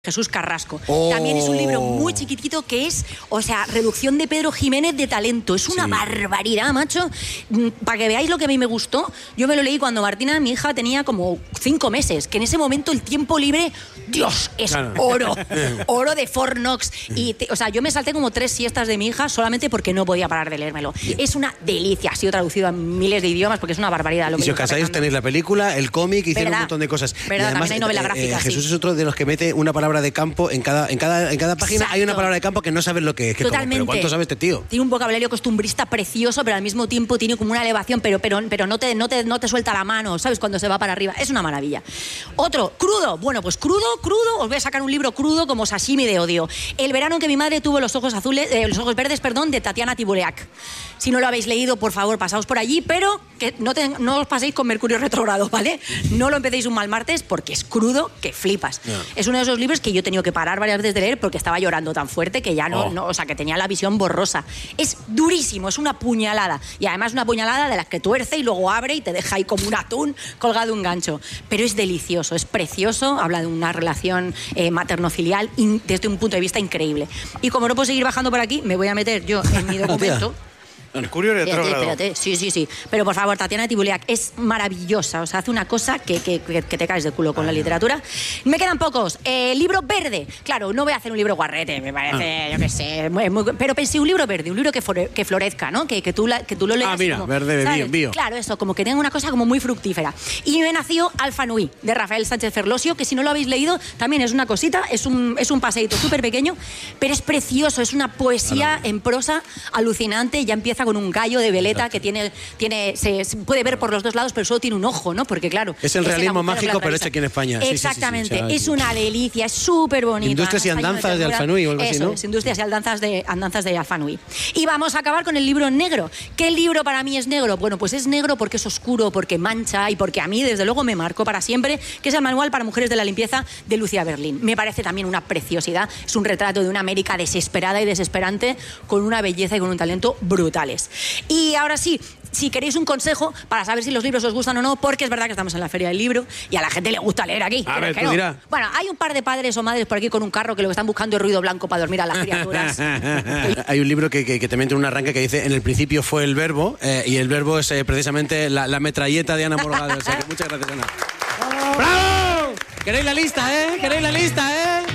Jesús Carrasco. También es un libro muy chiquitito que es, o sea, reducción de Pedro Jiménez de talento. Es una barbaridad, macho. Para que veáis lo que a mí me gustó, yo me lo leí cuando Martina, mi hija, tenía como 5 meses, que en ese momento el tiempo libre, Dios, es oro. Oro de Fort Knox. Y o sea, yo me salté como 3 siestas de mi hija solamente porque no podía parar de leérmelo. Es una delicia. Ha sido traducido a miles de idiomas porque es una barbaridad. Y si os casáis, tenéis la película, el cómic, hicieron un montón de cosas. Y además, también hay novela gráfica. Jesús es otro de los que mete una palabra de campo en cada página. Hay una palabra de campo que no sabes lo que es. Totalmente. ¿Pero cuánto sabe este tío? Tiene un vocabulario costumbrista precioso, pero al mismo tiempo tiene como una elevación, pero no te suelta la mano, ¿sabes? Cuando se va para arriba. Es una maravilla. Otro, crudo. Bueno, pues crudo. Os voy a sacar un libro crudo como sashimi de odio. El verano que mi madre tuvo los ojos verdes, de Tatiana Tibuleac. Si no lo habéis leído, por favor, pasaos por allí, pero que no os paséis con Mercurio retrógrado, ¿vale? No lo empecéis un mal martes porque es crudo que flipas. No. Es uno de esos libros que yo he tenido que parar varias veces de leer porque estaba llorando tan fuerte que ya o sea, que tenía la visión borrosa. Es durísimo, es una puñalada. Y además una puñalada de las que tuerce y luego abre y te deja ahí como un atún colgado de un gancho. Pero es delicioso, es precioso, habla de una relación materno-filial desde un punto de vista increíble. Y como no puedo seguir bajando por aquí, me voy a meter yo en mi documento. Mercurio retrógrado. Espérate. Sí. Pero por favor, Tatiana Tibuleac es maravillosa. O sea, hace una cosa que te caes de culo con la literatura. Me quedan pocos. Libro verde. Claro, no voy a hacer un libro guarrete, me parece, yo qué sé. Pero pensé un libro verde, un libro que florezca, ¿no? Que tú lo leas. Mira, como, verde, bio. Claro, eso, como que tenga una cosa como muy fructífera. Y me nació Alfa Nui, de Rafael Sánchez Ferlosio, que si no lo habéis leído, también es una cosita, es un paseíto súper pequeño, pero es precioso, es una poesía en prosa alucinante. Ya empieza con un gallo de veleta que se puede ver por los dos lados, pero solo tiene un ojo, ¿no? Porque claro... Es el realismo mágico, pero hecho aquí en España. Exactamente, Sí. Es una delicia, es súper bonito. Industrias y andanzas de Alfa Nui o algo así, ¿no? Es Industrias y andanzas de Alfa Nui. Y vamos a acabar con el libro negro. ¿Qué libro para mí es negro? Bueno, pues es negro porque es oscuro, porque mancha y porque a mí, desde luego, me marcó para siempre, que es el Manual para Mujeres de la Limpieza de Lucia Berlín. Me parece también una preciosidad. Es un retrato de una América desesperada y desesperante, con una belleza y con un talento brutales. Y ahora sí, si queréis un consejo para saber si los libros os gustan o no, porque es verdad que estamos en la Feria del Libro y a la gente le gusta leer aquí. A ver, tú dirás. Bueno, hay un par de padres o madres por aquí con un carro que lo que están buscando es ruido blanco para dormir a las criaturas. Hay un libro que también tiene un arranque que dice: en el principio fue el verbo, y el verbo es precisamente la metralleta de Ana Morgado. O sea que muchas gracias, Ana. ¡Bravo! ¿Queréis la lista, eh?